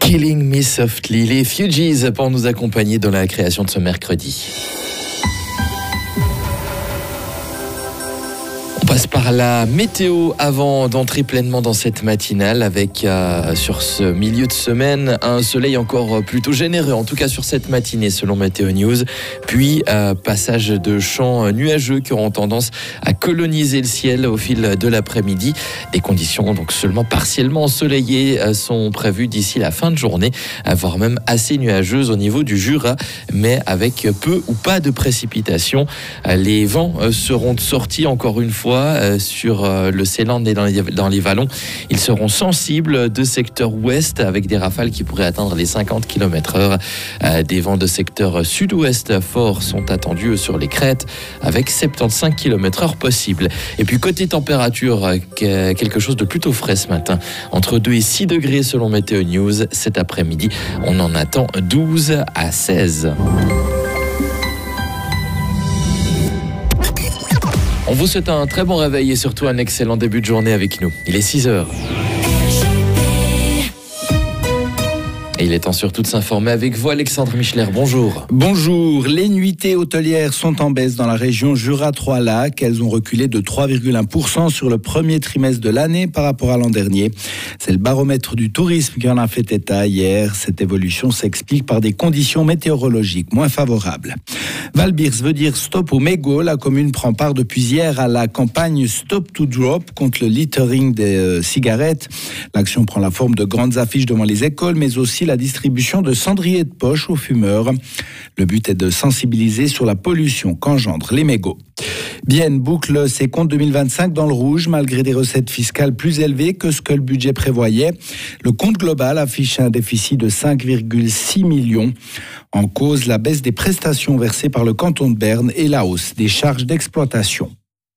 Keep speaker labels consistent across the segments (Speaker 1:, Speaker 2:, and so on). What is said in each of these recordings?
Speaker 1: Killing Me Softly, les Fugees pour nous accompagner dans la création de ce mercredi. On passe par la météo avant d'entrer pleinement dans cette matinale avec sur ce milieu de semaine un soleil encore plutôt généreux, en tout cas sur cette matinée selon Météo News, puis passage de champs nuageux qui auront tendance à coloniser le ciel au fil de l'après-midi. Des conditions donc seulement partiellement ensoleillées sont prévues d'ici la fin de journée, voire même assez nuageuses au niveau du Jura, mais avec peu ou pas de précipitations. Les vents seront sortis encore une fois sur le Ceylan et dans les vallons. Ils seront sensibles de secteur ouest avec des rafales qui pourraient atteindre les 50 km/h. Des vents de secteur sud-ouest forts sont attendus sur les crêtes avec 75 km/h possible. Et puis côté température, quelque chose de plutôt frais ce matin. Entre 2 et 6 degrés selon Météo News. Cet après-midi, on en attend 12 à 16. On vous souhaite un très bon réveil et surtout un excellent début de journée avec nous. Il est 6h. Et il est temps surtout de s'informer avec vous, Alexandre Michler. Bonjour.
Speaker 2: Bonjour. Les nuitées hôtelières sont en baisse dans la région Jura-Trois-Lacs. Elles ont reculé de 3,1% sur le premier trimestre de l'année par rapport à l'an dernier. C'est le baromètre du tourisme qui en a fait état hier. Cette évolution s'explique par des conditions météorologiques moins favorables. Val-Birs veut dire stop aux mégots. La commune prend part depuis hier à la campagne Stop to Drop contre le littering des cigarettes. L'action prend la forme de grandes affiches devant les écoles, mais aussi la distribution de cendriers de poche aux fumeurs. Le but est de sensibiliser sur la pollution qu'engendrent les mégots. Bienne boucle ses comptes 2025 dans le rouge malgré des recettes fiscales plus élevées que ce que le budget prévoyait. Le compte global affiche un déficit de 5,6 millions. En cause, la baisse des prestations versées par le canton de Berne et la hausse des charges d'exploitation.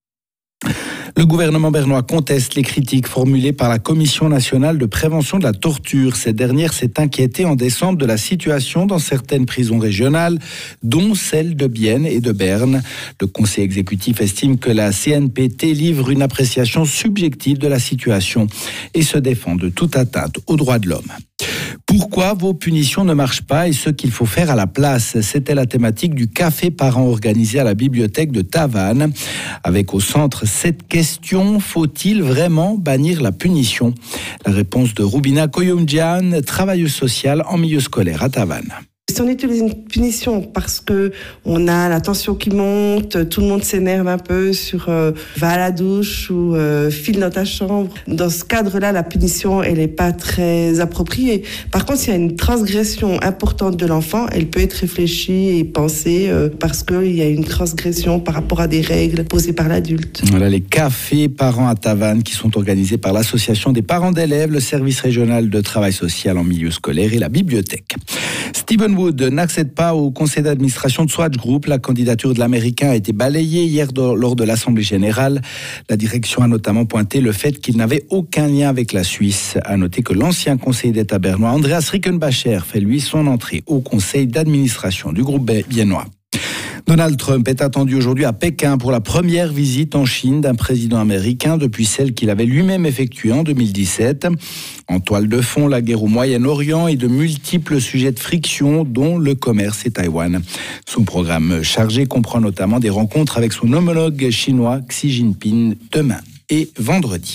Speaker 2: Le gouvernement bernois conteste les critiques formulées par la Commission nationale de prévention de la torture. Cette dernière s'est inquiétée en décembre de la situation dans certaines prisons régionales, dont celle de Bienne et de Berne. Le conseil exécutif estime que la CNPT livre une appréciation subjective de la situation et se défend de toute atteinte aux droits de l'homme. Pourquoi vos punitions ne marchent pas et ce qu'il faut faire à la place? C'était la thématique du café parents organisé à la bibliothèque de Tavannes. Avec au centre cette question, faut-il vraiment bannir la punition? La réponse de Rubina Koyoumdjian, travailleuse sociale en milieu scolaire à Tavannes.
Speaker 3: Si on utilise une punition parce que on a la tension qui monte, tout le monde s'énerve un peu sur va à la douche ou file dans ta chambre. Dans ce cadre-là, la punition, elle est pas très appropriée. Par contre, s'il y a une transgression importante de l'enfant, elle peut être réfléchie et pensée parce qu'il y a une transgression par rapport à des règles posées par l'adulte.
Speaker 2: Voilà les cafés parents à Tavannes qui sont organisés par l'association des parents d'élèves, le service régional de travail social en milieu scolaire et la bibliothèque. Stephen Wood n'accède pas au conseil d'administration de Swatch Group. La candidature de l'Américain a été balayée hier lors de l'Assemblée générale. La direction a notamment pointé le fait qu'il n'avait aucun lien avec la Suisse. À noter que l'ancien conseiller d'État bernois, Andreas Rickenbacher, fait lui son entrée au conseil d'administration du groupe biennois. Donald Trump est attendu aujourd'hui à Pékin pour la première visite en Chine d'un président américain depuis celle qu'il avait lui-même effectuée en 2017. En toile de fond, la guerre au Moyen-Orient et de multiples sujets de friction, dont le commerce et Taïwan. Son programme chargé comprend notamment des rencontres avec son homologue chinois Xi Jinping demain et vendredi.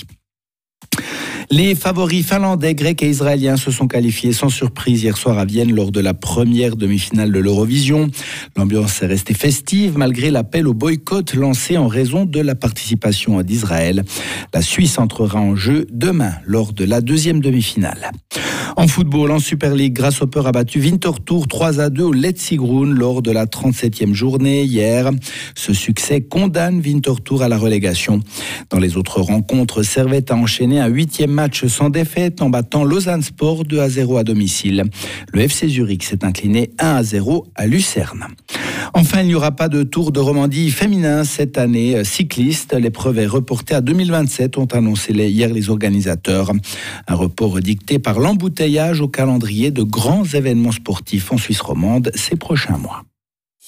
Speaker 2: Les favoris finlandais, grecs et israéliens se sont qualifiés sans surprise hier soir à Vienne lors de la première demi-finale de l'Eurovision. L'ambiance est restée festive malgré l'appel au boycott lancé en raison de la participation d'Israël. La Suisse entrera en jeu demain lors de la deuxième demi-finale. En football, en Super League, Grasshopper a battu Winterthur 3-2 au Letzigrund lors de la 37e journée hier. Ce succès condamne Winterthur à la relégation. Dans les autres rencontres, Servette a enchaîné un 8e match sans défaite en battant Lausanne Sport 2-0 à domicile. Le FC Zurich s'est incliné 1-0 à Lucerne. Enfin, il n'y aura pas de Tour de Romandie féminin cette année cycliste. L'épreuve est reportée à 2027, ont annoncé hier les organisateurs. Un report dicté par l'embouteillage au calendrier de grands événements sportifs en Suisse romande ces prochains mois.